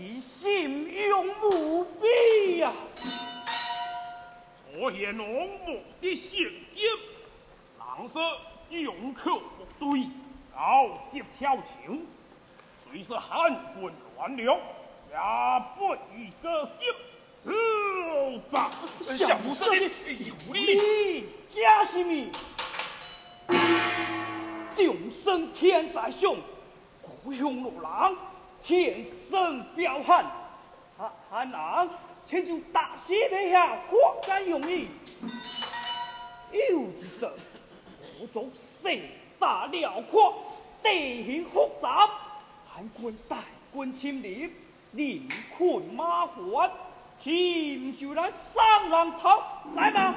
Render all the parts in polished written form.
是心用无比呀！ 昨夜农牧的陷阱，狼说用口不对，高级跳球，虽是汉军乱流，也不宜个急。走！ 小无色的有理，假是咪？众生天在上，孤雄落狼，天生彪悍。汉人请就大西北下，活该容易。有之说，我族势大辽阔，地形复杂，汉军大军侵略，人困马烦。岂不是咱上人头来吧？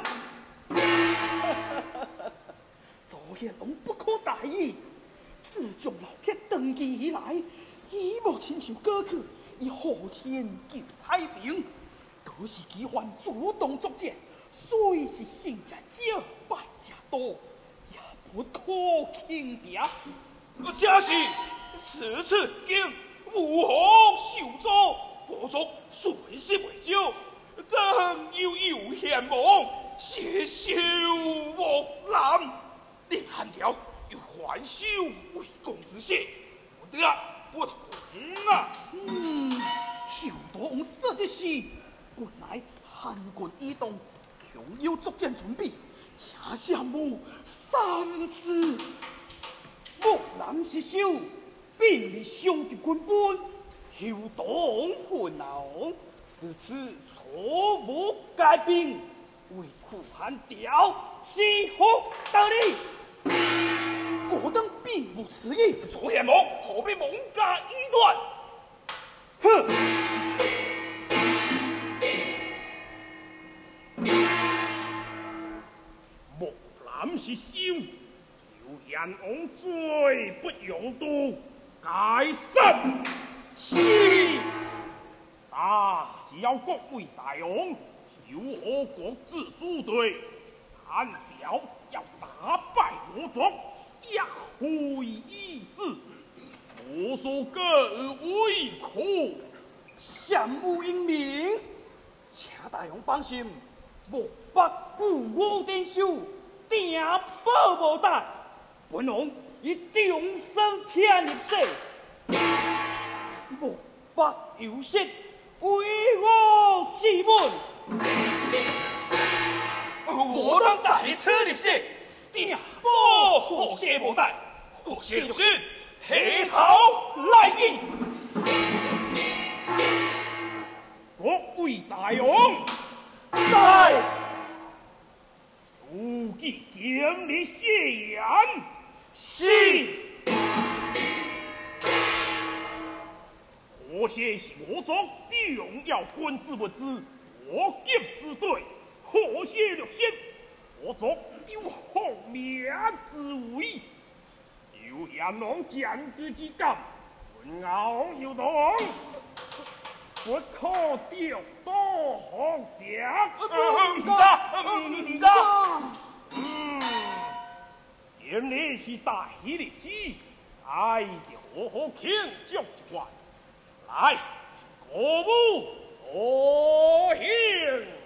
昨夜龙不可大意，自从老铁登基以来，一无亲像过去，以后天救太平，都是机关主动作战，虽是胜者少，败者多，也不可轻敌。 这是此次经武红受阻。我族随时未救，更有险亡，血修莫难。令汉朝有还修为公之谢，不得不同啊！ 有同说的是，本来汉军移动，强要作战准备，请项目三思。木南是修，并未伤敌军本。有东混淆，自此错误改变，为苦汉调，是福道理。我等并无此意， 左贤王何必蒙加依乱？ 哼！ 木兰是修，有阎王罪不容度，改善。是，只要各位大王由我国自主队，汉朝要打败我族，一会一事，无所各为苦。 善无英明，请大王放心，莫不顾我点手，定保无怠。本王以众生天入世。莫不有失，为我是本。 我当在此立誓，定保何谢无怠，何谢入心，提头来迎。各位大王， 在。 诸暨敬礼谢言。 是。 这些是我族重要军事物资，我急之队，何些入先？我族有后面之危，有阎王将军之感，文敖有同，不可掉多红点。 唔得。 今日是大喜日子，哎，好好庆祝一番。来，歌舞助兴。